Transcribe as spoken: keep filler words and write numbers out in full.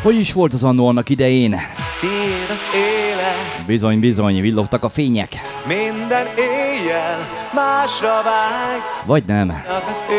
Hogy is volt az annó annak idején? Tiéd az élet, Bizony, bizony, villogtak a fények. minden éjjel másra vágysz. Vagy nem. Az